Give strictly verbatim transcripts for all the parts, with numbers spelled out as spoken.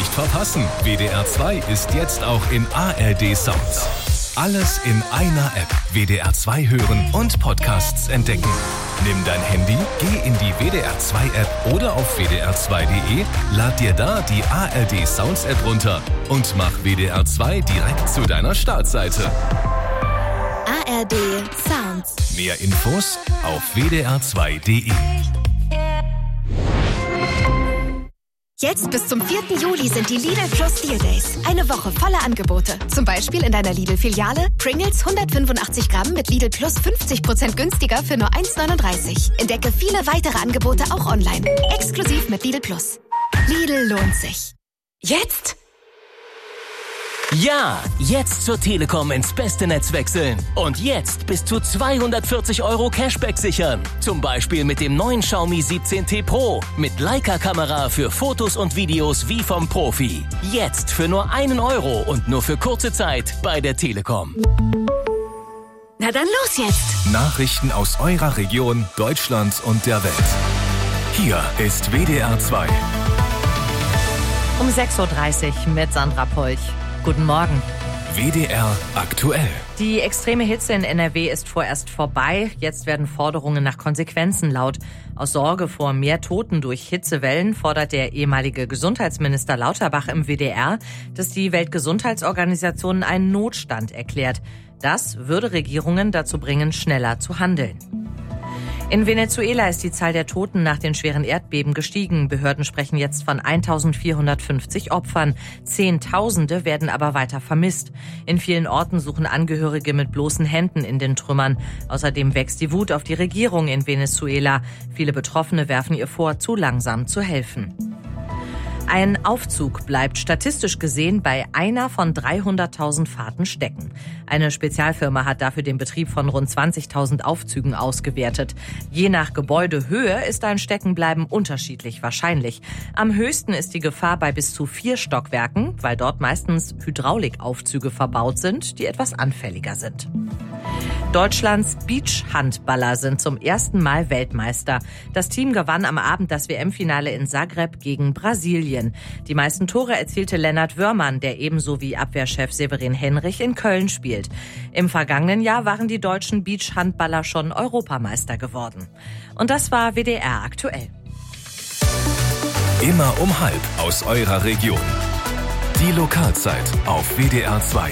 nicht verpassen. W D R zwei ist jetzt auch in A R D Sounds. Alles in einer App. W D R zwei hören und Podcasts entdecken. Nimm dein Handy, geh in die W D R zwei App oder auf w d r zwei punkt d e, lad dir da die A R D Sounds App runter und mach W D R zwei direkt zu deiner Startseite. A R D Sounds. Mehr Infos auf w d r zwei punkt d e. Jetzt bis zum vierten Juli sind die Lidl Plus Deal Days. Eine Woche voller Angebote. Zum Beispiel in deiner Lidl-Filiale Pringles hundertfünfundachtzig Gramm mit Lidl Plus fünfzig Prozent günstiger für nur eins neununddreißig. Entdecke viele weitere Angebote auch online. Exklusiv mit Lidl Plus. Lidl lohnt sich. Jetzt? Ja, jetzt zur Telekom ins beste Netz wechseln. Und jetzt bis zu zweihundertvierzig Euro Cashback sichern. Zum Beispiel mit dem neuen Xiaomi siebzehn T Pro. Mit Leica-Kamera für Fotos und Videos wie vom Profi. Jetzt für nur einen Euro und nur für kurze Zeit bei der Telekom. Na dann los jetzt! Nachrichten aus eurer Region, Deutschland und der Welt. Hier ist W D R zwei. Um sechs Uhr dreißig mit Sandra Polch. Guten Morgen. W D R aktuell. Die extreme Hitze in N R W ist vorerst vorbei. Jetzt werden Forderungen nach Konsequenzen laut. Aus Sorge vor mehr Toten durch Hitzewellen fordert der ehemalige Gesundheitsminister Lauterbach im W D R, dass die Weltgesundheitsorganisation einen Notstand erklärt. Das würde Regierungen dazu bringen, schneller zu handeln. In Venezuela ist die Zahl der Toten nach den schweren Erdbeben gestiegen. Behörden sprechen jetzt von eintausendvierhundertfünfzig Opfern. Zehntausende werden aber weiter vermisst. In vielen Orten suchen Angehörige mit bloßen Händen in den Trümmern. Außerdem wächst die Wut auf die Regierung in Venezuela. Viele Betroffene werfen ihr vor, zu langsam zu helfen. Ein Aufzug bleibt statistisch gesehen bei einer von dreihunderttausend Fahrten stecken. Eine Spezialfirma hat dafür den Betrieb von rund zwanzigtausend Aufzügen ausgewertet. Je nach Gebäudehöhe ist ein Steckenbleiben unterschiedlich wahrscheinlich. Am höchsten ist die Gefahr bei bis zu vier Stockwerken, weil dort meistens Hydraulikaufzüge verbaut sind, die etwas anfälliger sind. Deutschlands Beachhandballer sind zum ersten Mal Weltmeister. Das Team gewann am Abend das W M-Finale in Zagreb gegen Brasilien. Die meisten Tore erzielte Lennart Wörmann, der ebenso wie Abwehrchef Severin Henrich in Köln spielt. Im vergangenen Jahr waren die deutschen Beachhandballer schon Europameister geworden. Und das war W D R aktuell. Immer um halb aus eurer Region. Die Lokalzeit auf W D R zwei.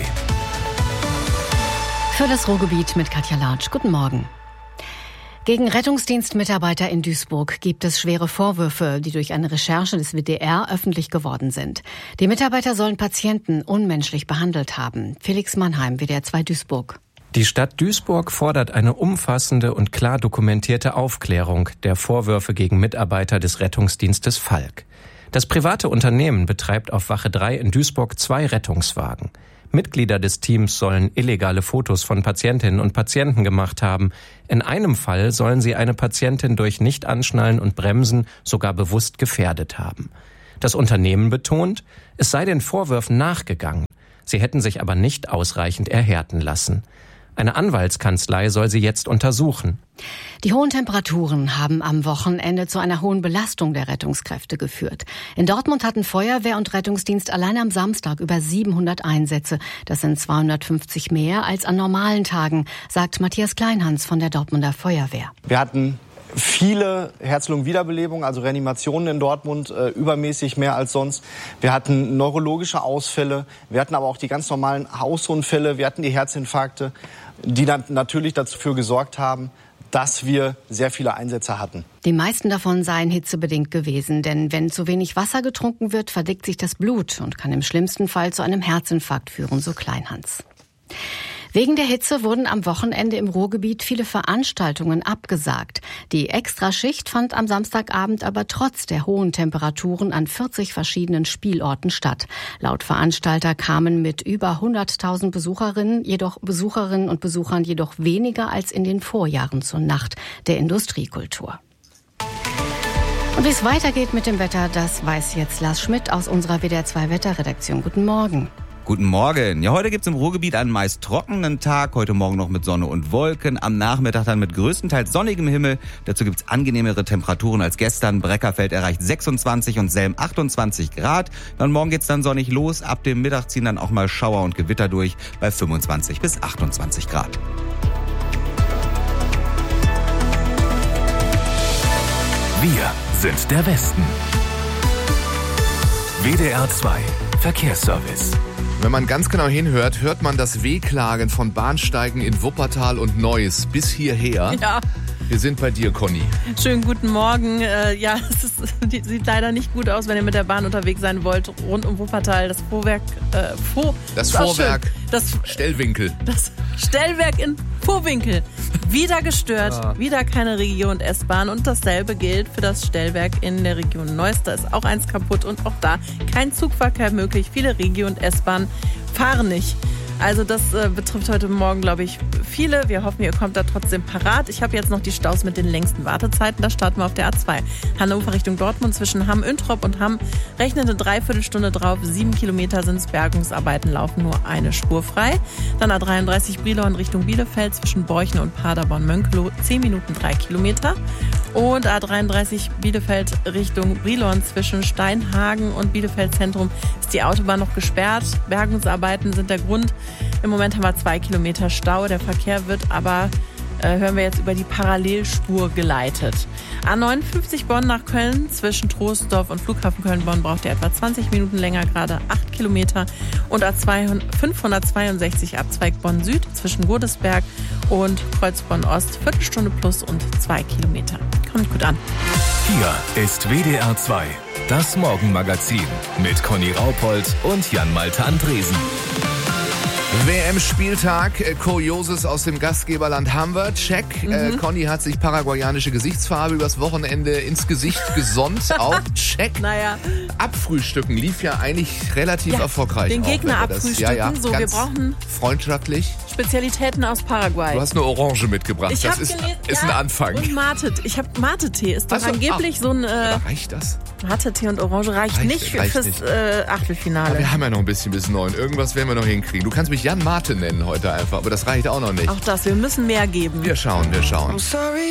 Für das Ruhrgebiet mit Katja Latsch. Guten Morgen. Gegen Rettungsdienstmitarbeiter in Duisburg gibt es schwere Vorwürfe, die durch eine Recherche des W D R öffentlich geworden sind. Die Mitarbeiter sollen Patienten unmenschlich behandelt haben. Felix Mannheim, W D R zwei Duisburg. Die Stadt Duisburg fordert eine umfassende und klar dokumentierte Aufklärung der Vorwürfe gegen Mitarbeiter des Rettungsdienstes Falk. Das private Unternehmen betreibt auf Wache drei in Duisburg zwei Rettungswagen. Mitglieder des Teams sollen illegale Fotos von Patientinnen und Patienten gemacht haben. In einem Fall sollen sie eine Patientin durch Nicht-Anschnallen und Bremsen sogar bewusst gefährdet haben. Das Unternehmen betont, es sei den Vorwürfen nachgegangen. Sie hätten sich aber nicht ausreichend erhärten lassen. Eine Anwaltskanzlei soll sie jetzt untersuchen. Die hohen Temperaturen haben am Wochenende zu einer hohen Belastung der Rettungskräfte geführt. In Dortmund hatten Feuerwehr und Rettungsdienst allein am Samstag über siebenhundert Einsätze. Das sind zweihundertfünfzig mehr als an normalen Tagen, sagt Matthias Kleinhans von der Dortmunder Feuerwehr. Wir hatten viele Herz-Lungen-Wiederbelebungen, also Reanimationen in Dortmund, äh, übermäßig mehr als sonst. Wir hatten neurologische Ausfälle, wir hatten aber auch die ganz normalen Hausunfälle, wir hatten die Herzinfarkte, die dann natürlich dafür gesorgt haben, dass wir sehr viele Einsätze hatten. Die meisten davon seien hitzebedingt gewesen, denn wenn zu wenig Wasser getrunken wird, verdickt sich das Blut und kann im schlimmsten Fall zu einem Herzinfarkt führen, so Kleinhans. Wegen der Hitze wurden am Wochenende im Ruhrgebiet viele Veranstaltungen abgesagt. Die Extraschicht fand am Samstagabend aber trotz der hohen Temperaturen an vierzig verschiedenen Spielorten statt. Laut Veranstalter kamen mit über hunderttausend Besucherinnen, jedoch Besucherinnen und Besuchern jedoch weniger als in den Vorjahren zur Nacht der Industriekultur. Und wie es weitergeht mit dem Wetter, das weiß jetzt Lars Schmidt aus unserer W D R zwei Wetterredaktion. Guten Morgen. Guten Morgen. Ja, heute gibt's im Ruhrgebiet einen meist trockenen Tag. Heute Morgen noch mit Sonne und Wolken. Am Nachmittag dann mit größtenteils sonnigem Himmel. Dazu gibt's angenehmere Temperaturen als gestern. Breckerfeld erreicht sechsundzwanzig und Selm achtundzwanzig Grad. Dann morgen geht's dann sonnig los. Ab dem Mittag ziehen dann auch mal Schauer und Gewitter durch bei fünfundzwanzig bis achtundzwanzig Grad. Wir sind der Westen. W D R zwei Verkehrsservice. Wenn man ganz genau hinhört, hört man das Wehklagen von Bahnsteigen in Wuppertal und Neuss bis hierher. Ja. Wir sind bei dir, Conny. Schönen guten Morgen. Äh, ja, es ist, die, sieht leider nicht gut aus, wenn ihr mit der Bahn unterwegs sein wollt. Rund um Wuppertal, das Vorwerk... Äh, Vor, das Vorwerk, das Stellwinkel. Das Stellwerk in Vorwinkel. Wieder gestört, ja. Wieder keine Region S-Bahn. Und dasselbe gilt für das Stellwerk in der Region Neuss. Da ist auch eins kaputt und auch da kein Zugverkehr möglich. Viele Region S-Bahn fahren nicht. Also das äh, betrifft heute Morgen, glaube ich, viele. Wir hoffen, ihr kommt da trotzdem parat. Ich habe jetzt noch die Staus mit den längsten Wartezeiten. Da starten wir auf der A zwei. Hannover Richtung Dortmund zwischen Hamm-Üntrop und Hamm. Rechnet eine Dreiviertelstunde drauf. Sieben Kilometer sind es. Bergungsarbeiten, laufen nur eine Spur frei. Dann A dreiunddreißig Brilon Richtung Bielefeld zwischen Borchen und Paderborn-Mönckeloh. Zehn Minuten, drei Kilometer. Und A dreiunddreißig Bielefeld Richtung Brilon zwischen Steinhagen und Bielefeld Zentrum ist die Autobahn noch gesperrt. Bergungsarbeiten sind der Grund. Im Moment haben wir zwei Kilometer Stau. Der Verkehr wird aber, äh, hören wir jetzt, über die Parallelspur geleitet. A neunundfünfzig Bonn nach Köln zwischen Troisdorf und Flughafen Köln-Bonn braucht ihr etwa zwanzig Minuten länger, gerade acht Kilometer. Und A fünfhundertzweiundsechzig Abzweig Bonn Süd zwischen Godesberg und Kreuzbonn Ost, Viertelstunde plus und zwei Kilometer. Kommt gut an. Hier ist W D R zwei, das Morgenmagazin mit Conny Raupold und Jan-Malte Andresen. W M-Spieltag, äh, Kurioses aus dem Gastgeberland haben wir. Check. Mhm. Äh, Conny hat sich paraguayanische Gesichtsfarbe übers Wochenende ins Gesicht gesonnt. Auch check. Naja. Abfrühstücken lief ja eigentlich relativ ja, erfolgreich. Den auch, Gegner abfrühstücken. Ja, ja, so, wir brauchen freundschaftlich. Spezialitäten aus Paraguay. Du hast eine Orange mitgebracht. Ich das ist, gelesen, ist ja, ein Anfang. Und Mate. Ich habe Mate-Tee. Ist doch also, angeblich ach, so ein... Äh, aber reicht das? Mate-Tee und Orange reicht, reicht nicht reicht fürs nicht. Äh, Achtelfinale. Aber wir haben ja noch ein bisschen bis neun. Irgendwas werden wir noch hinkriegen. Du kannst mich Jan Mate nennen heute einfach, aber das reicht auch noch nicht. Auch das, wir müssen mehr geben. Wir schauen, wir schauen. I'm sorry.